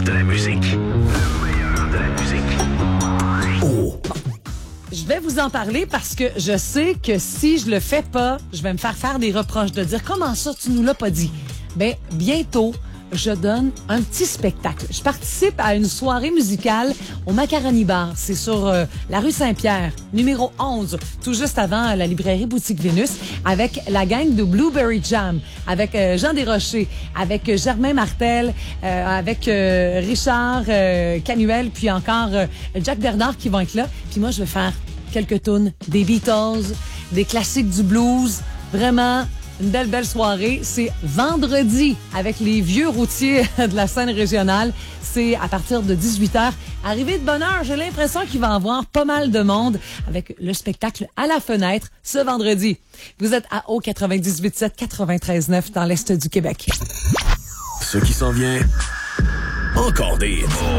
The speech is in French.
de la musique. Le meilleur de la musique. Oh! Je vais vous en parler parce que je sais que si je le fais pas, je vais me faire des reproches de dire comment ça tu nous l'as pas dit. Ben bientôt, je donne un petit spectacle. Je participe à une soirée musicale au Macaroni Bar. C'est sur la rue Saint-Pierre, numéro 11, tout juste avant la librairie Boutique Vénus, avec la gang de Blueberry Jam, avec Jean Desrochers, avec Germain Martel, avec Richard Canuel, puis encore Jack Bernard qui vont être là. Puis moi, je vais faire quelques tunes des Beatles, des classiques du blues. Vraiment, une belle soirée. C'est vendredi avec les vieux routiers de la scène régionale. C'est à partir de 18h. Arrivé de bonne heure, j'ai l'impression qu'il va y avoir pas mal de monde avec le spectacle à la fenêtre ce vendredi. Vous êtes à Haut 98.7, 93.9 dans l'Est du Québec. Ce qui s'en vient, encore des